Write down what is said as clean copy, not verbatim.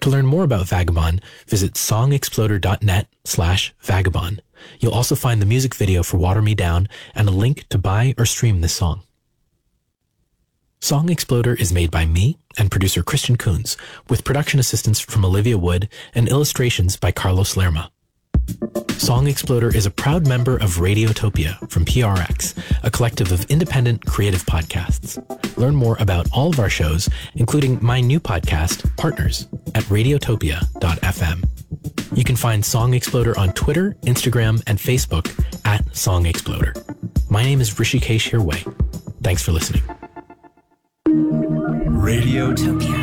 To learn more about Vagabond, visit songexploder.net/vagabond. You'll also find the music video for Water Me Down and a link to buy or stream this song. Song Exploder is made by me and producer Christian Coons, with production assistance from Olivia Wood and illustrations by Carlos Lerma. Song Exploder is a proud member of Radiotopia from PRX, a collective of independent creative podcasts. Learn more about all of our shows, including my new podcast, Partners, at radiotopia.fm. You can find Song Exploder on Twitter, Instagram, and Facebook at Song Exploder. My name is Rishikesh Hirway. Thanks for listening. Radiotopia.